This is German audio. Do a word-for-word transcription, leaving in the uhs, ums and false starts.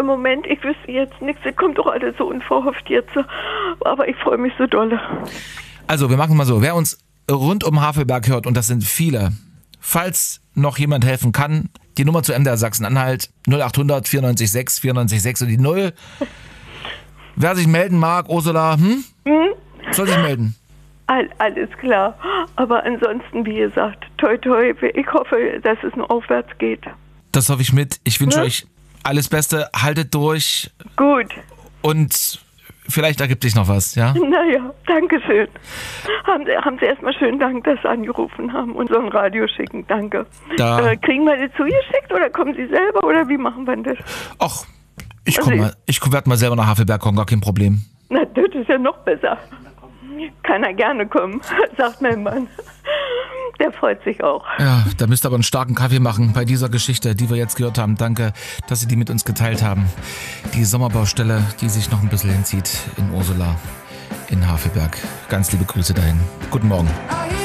im Moment, ich wüsste jetzt nichts, es kommt doch alles so unverhofft jetzt, aber ich freue mich so dolle. Also, wir machen mal so, wer uns rund um Havelberg hört, und das sind viele, falls noch jemand helfen kann, die Nummer zu M D R Sachsen-Anhalt null acht hundert vierundneunzig sechs vierundneunzig sechs und die null. Wer sich melden mag, Ursula, hm? Hm? Soll sich melden. All, alles klar, aber ansonsten, wie gesagt, toi toi, ich hoffe, dass es nur aufwärts geht. Das hoffe ich mit. Ich wünsche Ne? euch alles Beste, haltet durch. Gut. Und vielleicht ergibt sich noch was, ja? Naja, danke schön. Haben Sie, haben Sie erstmal schönen Dank, dass Sie angerufen haben und so ein Radio schicken, danke. Da. Äh, kriegen wir das zugeschickt oder kommen Sie selber oder wie machen wir das? Ach, ich komm mal, ich werde mal selber nach Havelberg kommen, gar kein Problem. Na, das ist ja noch besser. Kann er gerne kommen, sagt mein Mann. Der freut sich auch. Ja, da müsst ihr aber einen starken Kaffee machen bei dieser Geschichte, die wir jetzt gehört haben. Danke, dass Sie die mit uns geteilt haben. Die Sommerbaustelle, die sich noch ein bisschen hinzieht in Ursula in Havelberg. Ganz liebe Grüße dahin. Guten Morgen.